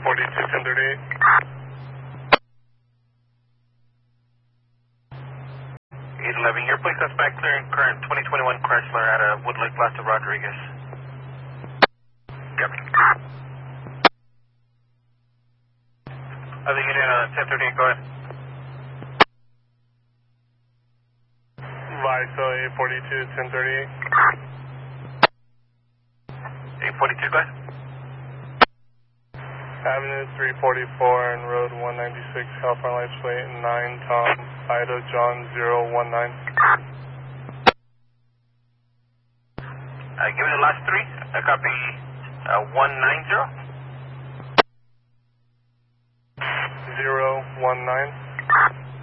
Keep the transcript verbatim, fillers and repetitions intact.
forty-two, ten thirty-eight. eight eleven, your police suspect clearing current twenty twenty-one Chrysler at uh, Wood Lake Plaza Rodriguez. Yep. Other unit on ten thirty-eight, go ahead. Viso eight forty-two, ten thirty-eight. eight forty-two, go ahead. Avenue three forty-four and Road one ninety-six, California Lights Plate nine, Tom, Ida, John zero one nine. Uh, give me the last three. I copy uh, one nine zero. zero one nine.